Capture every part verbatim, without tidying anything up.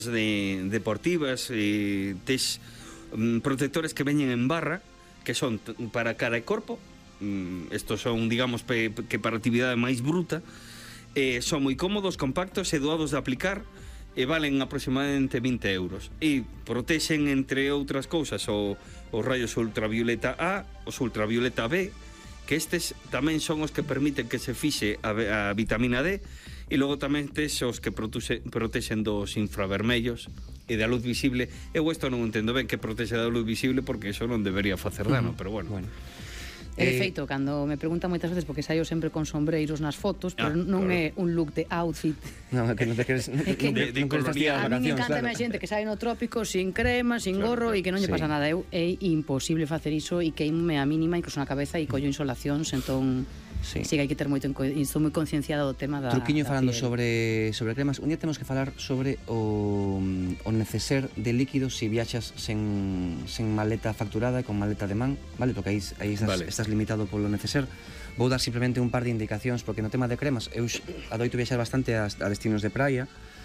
de deportivas, e tes um, protectores que veñen en barra, que son para cara e corpo. Um, estos son, digamos, pe, que para actividade máis bruta. Eh, son moi cómodos, compactos e doados de aplicar, e valen aproximadamente vinte euros. E protexen, entre outras cousas, o, os rayos ultravioleta A, os ultravioleta B, que estes tamén son os que permiten que se fixe a, a vitamina D, e logo tamén tes os que protuse, protexen dos infravermellos e da luz visible. Eu isto non entendo ben que protexe da luz visible, porque iso non debería facer dano, uh -huh. pero bueno, bueno. E de feito, cando me preguntan moitas veces, porque saio sempre con sombreiros nas fotos, pero ah, non claro. é un look de outfit. Non, é que non te queres, é que, non, non queres fastidiar. A mí me encanta claro. a xente que sai no trópico sin crema, sin claro, gorro, e que non lle sí. pasa nada. Eu é imposible facer iso, e queime a mínima, incluso na cabeza, e collo insolacións, entón sí, sí que hai que ter moito, estou moi concienciada do tema da Truquiño da falando piel. sobre sobre cremas. Un día temos que falar sobre o, o neceser de líquidos se si viaxas sen, sen maleta facturada e con maleta de man, vale? Porque aí, aí estás, vale. estás limitado polo neceser. Vou dar simplemente un par de indicacións, porque no tema de cremas eu adoito viaxar bastante a, a destinos de praia.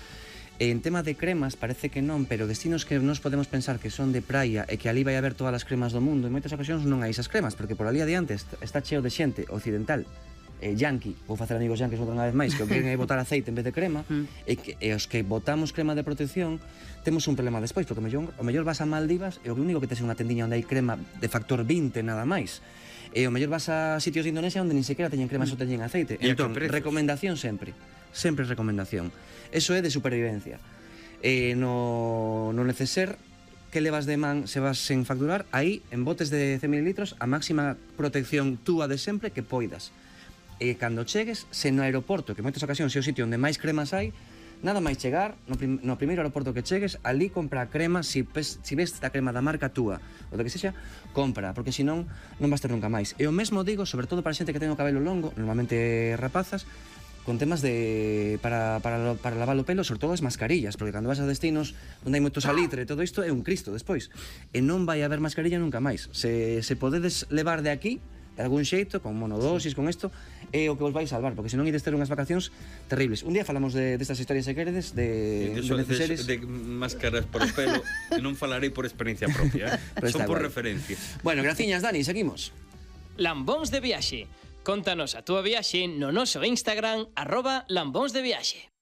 En tema de cremas, parece que non, pero destinos que nos podemos pensar que son de praia e que ali vai haber todas as cremas do mundo, en moitas ocasións non hai esas cremas, porque por ali adiante está cheo de xente occidental, eh, yanqui, vou facer amigos yanquis outra vez máis, que o que queren é botar aceite en vez de crema, mm. e, que, e os que botamos crema de protección temos un problema despois, porque o mellor, o mellor vas a Maldivas e o único que tes é unha tendiña onde hai crema de factor vinte nada máis. E o mellor vas a sitios de Indonesia onde nin sequera teñen crema, só teñen aceite. E entón, recomendación sempre, sempre recomendación. Eso é de supervivencia. E no, no neceser que levas de man, se vas sen facturar, aí, en botes de cen mililitros, a máxima protección túa de sempre que poidas. E cando chegues, se no aeroporto, que en moitas ocasións é o sitio onde máis cremas hai, nada máis chegar, no, prim, no primeiro aeroporto que chegues, ali compra a crema, si, pes, si ves a crema da marca túa, ou do que sexa, compra, porque senón non vas ter nunca máis. E o mesmo digo, sobre todo para xente que ten o cabelo longo, normalmente rapazas, con temas de para, para, para lavar o pelo, sobre todo as mascarillas, porque cando vas a destinos onde hai moito salitre, todo isto é un cristo despois, e non vai haber mascarilla nunca máis. Se, se podedes levar de aquí, de algún xeito, con monodosis, con isto, é o que vos vai salvar, porque senón ides ter unhas vacacións terribles. Un día falamos de destas de historias se queredes, de, de, de, de, de máscaras por o pelo, e non falarei por experiencia propia, eh? son por guay. referencia. Bueno, graciñas, Dani, seguimos. Lambóns de viaxe. Contanos a túa viaxe no noso Instagram, arroba lambóns de viaxe.